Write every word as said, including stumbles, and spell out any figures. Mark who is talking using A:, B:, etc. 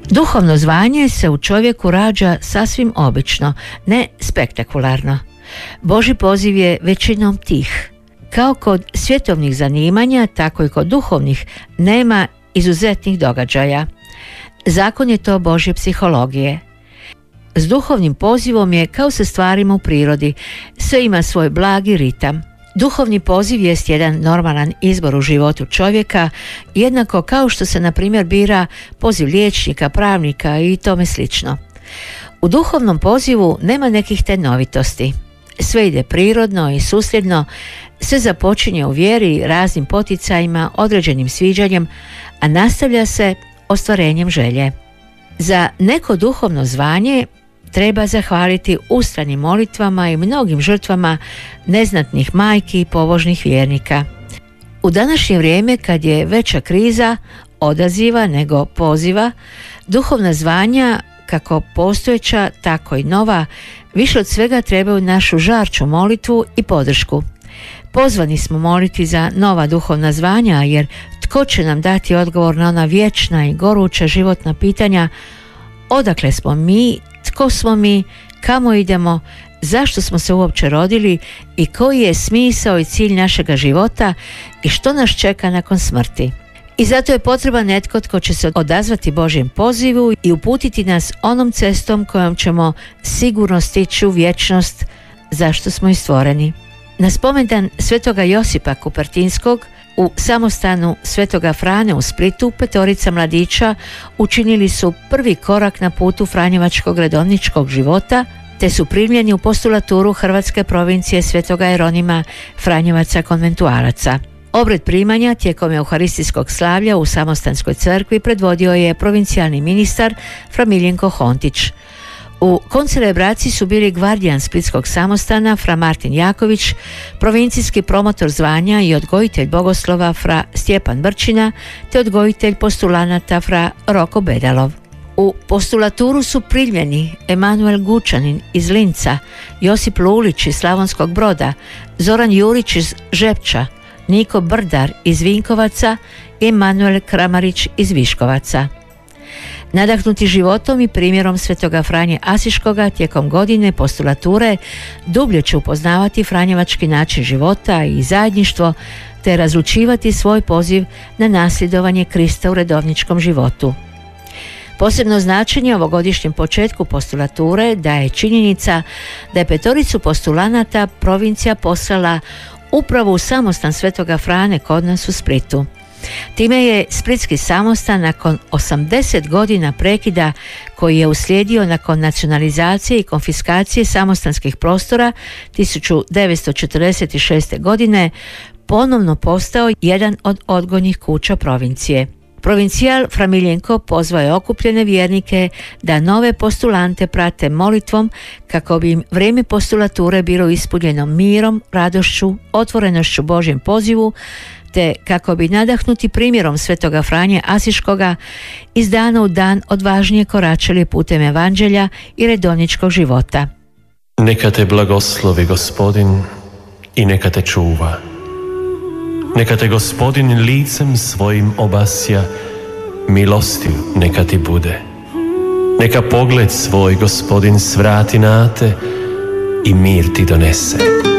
A: Duhovno zvanje se u čovjeku rađa sasvim obično, ne spektakularno. Božji poziv je većinom tih. Kao kod svjetovnih zanimanja, tako i kod duhovnih nema izuzetnih događaja. Zakon je to Božje psihologije. S duhovnim pozivom je kao sa stvarima u prirodi, sve ima svoj blagi ritam. Duhovni poziv jest jedan normalan izbor u životu čovjeka, jednako kao što se na primjer bira poziv liječnika, pravnika i tome slično. U duhovnom pozivu nema nekih tenovitosti. Sve ide prirodno i susljedno, sve započinje u vjeri, raznim poticajima, određenim sviđanjem, a nastavlja se ostvarenjem želje. Za neko duhovno zvanje treba zahvaliti ustranim molitvama i mnogim žrtvama neznatnih majki i pobožnih vjernika. U današnje vrijeme, kad je veća kriza odaziva nego poziva, duhovna zvanja, kako postojeća, tako i nova, više od svega trebaju našu žarču molitvu i podršku. Pozvani smo moliti za nova duhovna zvanja, jer tko će nam dati odgovor na ona vječna i goruća životna pitanja: odakle smo mi, tko smo mi, kamo idemo, zašto smo se uopće rodili i koji je smisao i cilj našega života i što nas čeka nakon smrti. I zato je potreban netko tko će se odazvati Božjem pozivu i uputiti nas onom cestom kojom ćemo sigurno stići u vječnost, zašto smo i stvoreni. Na spomendan svetoga Josipa Kupertinskog u samostanu svetoga Frane u Splitu petorica mladića učinili su prvi korak na putu franjevačkog redovničkog života, te su primljeni u postulaturu Hrvatske provincije svetoga Jeronima Franjevaca konventualaca. Obred primanja tijekom euharistijskog slavlja u samostanskoj crkvi predvodio je provincijalni ministar fra Miljenko Hontić. U koncelebraciji su bili gvardijan splitskog samostana fra Martin Jaković, provincijski promotor zvanja i odgojitelj bogoslova fra Stjepan Brčina, te odgojitelj postulanata fra Roko Bedalov. U postulaturu su primljeni Emanuel Gučanin iz Linca, Josip Lulić iz Slavonskog Broda, Zoran Jurić iz Žepča, Niko Brdar iz Vinkovaca i Emanuel Kramarić iz Viškovaca. Nadahnuti životom i primjerom svetoga Franje Asiškoga tijekom godine postulature dublje će upoznavati franjevački način života i zajedništvo, te razlučivati svoj poziv na nasljedovanje Krista u redovničkom životu. Posebno značenje ovogodišnjem početku postulature daje činjenica da je petoricu postulanata provincija poslala upravo u samostan svetoga Frane kod nas u Splitu. Time je splitski samostan nakon osamdeset godina prekida koji je uslijedio nakon nacionalizacije i konfiskacije samostanskih prostora tisuću devetsto četrdeset šeste. godine ponovno postao jedan od odgojnih kuća provincije. Provincijal fra Miljenko pozvao je okupljene vjernike da nove postulante prate molitvom kako bi im vrijeme postulature bilo ispunjeno mirom, radošću, otvorenošću Božjem pozivu, te kako bi nadahnuti primjerom svetoga Franje Asiškoga iz dana u dan odvažnije koračali putem evanđelja i redovničkog života.
B: Neka te blagoslovi Gospodin i neka te čuva. Neka te Gospodin licem svojim obasja, milostiv neka ti bude. Neka pogled svoj Gospodin svrati na te i mir ti donese.